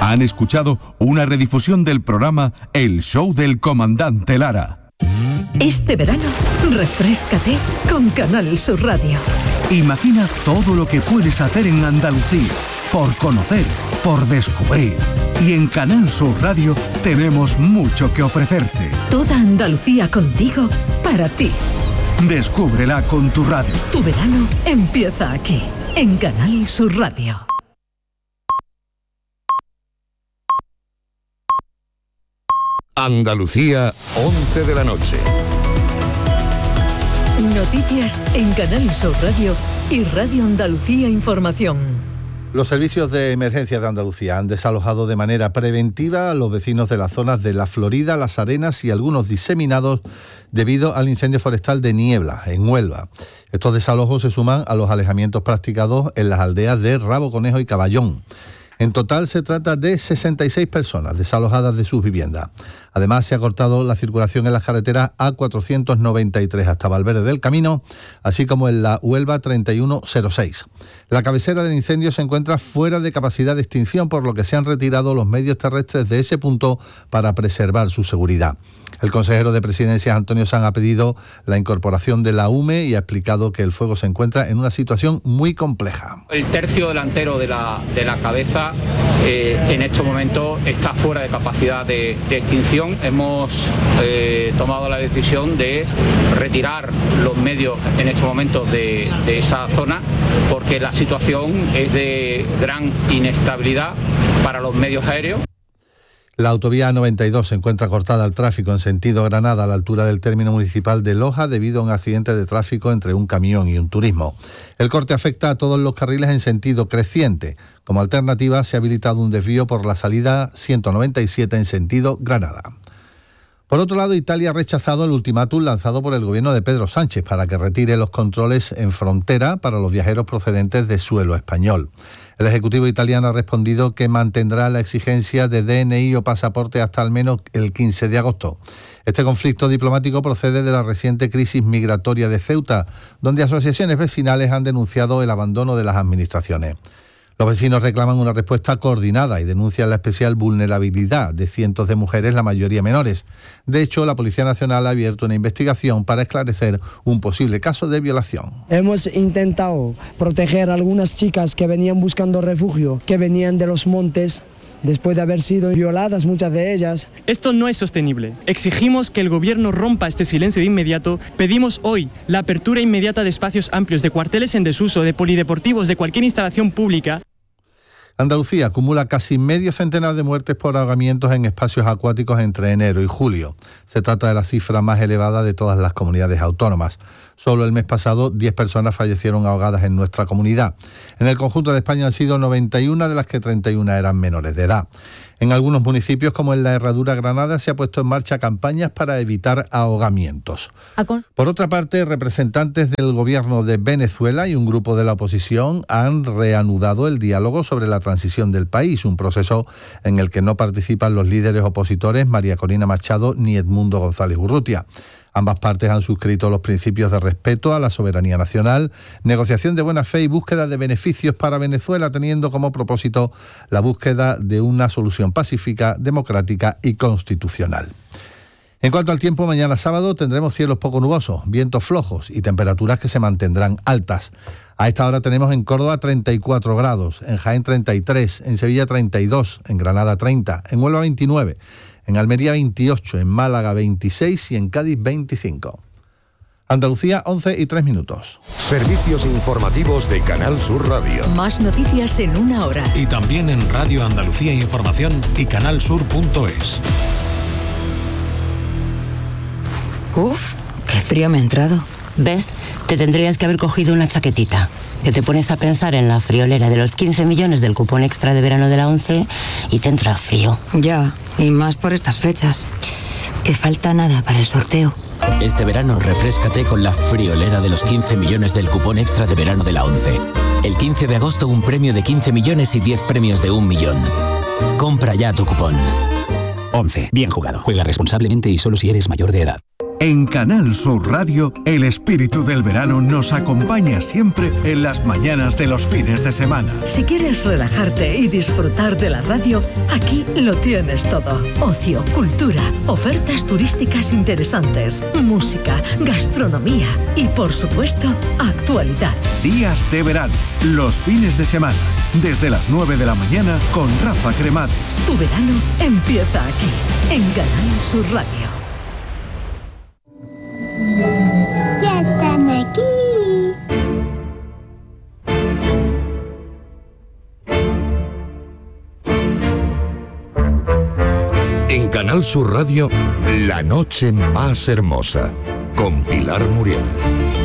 Han escuchado una redifusión del programa El Show del Comandante Lara. Este verano, refréscate con Canal Sur Radio. Imagina todo lo que puedes hacer en Andalucía, por conocer, por descubrir. Y en Canal Sur Radio tenemos mucho que ofrecerte. Toda Andalucía contigo, para ti. Descúbrela con tu radio. Tu verano empieza aquí, en Canal Sur Radio. Andalucía, 11 de la noche. Noticias en Canal Sur Radio y Radio Andalucía Información. Los servicios de emergencia de Andalucía han desalojado de manera preventiva a los vecinos de las zonas de La Florida, Las Arenas y algunos diseminados debido al incendio forestal de Niebla, en Huelva. Estos desalojos se suman a los alejamientos practicados en las aldeas de Rabo Conejo y Caballón. En total se trata de 66 personas desalojadas de sus viviendas. Además, se ha cortado la circulación en las carreteras A493 hasta Valverde del Camino, así como en la Huelva 3106. La cabecera del incendio se encuentra fuera de capacidad de extinción, por lo que se han retirado los medios terrestres de ese punto para preservar su seguridad. El consejero de Presidencias, Antonio Sanz, ha pedido la incorporación de la UME y ha explicado que el fuego se encuentra en una situación muy compleja. El tercio delantero de la cabeza en estos momentos está fuera de capacidad de extinción. Hemos tomado la decisión de retirar los medios en estos momentos de esa zona porque la situación es de gran inestabilidad para los medios aéreos. La autovía 92 se encuentra cortada al tráfico en sentido Granada a la altura del término municipal de Loja debido a un accidente de tráfico entre un camión y un turismo. El corte afecta a todos los carriles en sentido creciente. Como alternativa se ha habilitado un desvío por la salida 197 en sentido Granada. Por otro lado, Italia ha rechazado el ultimátum lanzado por el gobierno de Pedro Sánchez para que retire los controles en frontera para los viajeros procedentes de suelo español. El Ejecutivo italiano ha respondido que mantendrá la exigencia de DNI o pasaporte hasta al menos el 15 de agosto. Este conflicto diplomático procede de la reciente crisis migratoria de Ceuta, donde asociaciones vecinales han denunciado el abandono de las administraciones. Los vecinos reclaman una respuesta coordinada y denuncian la especial vulnerabilidad de cientos de mujeres, la mayoría menores. De hecho, la Policía Nacional ha abierto una investigación para esclarecer un posible caso de violación. Hemos intentado proteger a algunas chicas que venían buscando refugio, que venían de los montes, después de haber sido violadas muchas de ellas. Esto no es sostenible. Exigimos que el gobierno rompa este silencio de inmediato. Pedimos hoy la apertura inmediata de espacios amplios, de cuarteles en desuso, de polideportivos, de cualquier instalación pública. Andalucía acumula casi medio centenar de muertes por ahogamientos en espacios acuáticos entre enero y julio. Se trata de la cifra más elevada de todas las comunidades autónomas. Solo el mes pasado 10 personas fallecieron ahogadas en nuestra comunidad. En el conjunto de España han sido 91, de las que 31 eran menores de edad. En algunos municipios, como en la Herradura Granada, se ha puesto en marcha campañas para evitar ahogamientos. Por otra parte, representantes del gobierno de Venezuela y un grupo de la oposición han reanudado el diálogo sobre la transición del país, un proceso en el que no participan los líderes opositores María Corina Machado ni Edmundo González Urrutia. Ambas partes han suscrito los principios de respeto a la soberanía nacional, negociación de buena fe y búsqueda de beneficios para Venezuela, teniendo como propósito la búsqueda de una solución pacífica, democrática y constitucional. En cuanto al tiempo, mañana sábado tendremos cielos poco nubosos, vientos flojos y temperaturas que se mantendrán altas. A esta hora tenemos en Córdoba 34 grados, en Jaén 33, en Sevilla 32, en Granada 30, en Huelva 29, en Almería 28, en Málaga 26 y en Cádiz 25. Andalucía, 11:03. Servicios informativos de Canal Sur Radio. Más noticias en una hora. Y también en Radio Andalucía Información y canalsur.es. Uf, qué frío me ha entrado. ¿Ves? Te tendrías que haber cogido una chaquetita. Que te pones a pensar en la friolera de los 15 millones del cupón extra de verano de la 11 y te entra frío. Ya, y más por estas fechas. Que falta nada para el sorteo. Este verano refréscate con la friolera de los 15 millones del cupón extra de verano de la 11. El 15 de agosto un premio de 15 millones y 10 premios de 1 millón. Compra ya tu cupón. 11. Bien jugado. Juega responsablemente y solo si eres mayor de edad. En Canal Sur Radio, el espíritu del verano nos acompaña siempre en las mañanas de los fines de semana. Si quieres relajarte y disfrutar de la radio, aquí lo tienes todo. Ocio, cultura, ofertas turísticas interesantes, música, gastronomía y, por supuesto, actualidad. Días de verano, los fines de semana, desde las 9 de la mañana con Rafa Cremades. Tu verano empieza aquí, en Canal Sur Radio. ¡Ya están aquí! En Canal Sur Radio, La Noche Más Hermosa, con Pilar Muriel.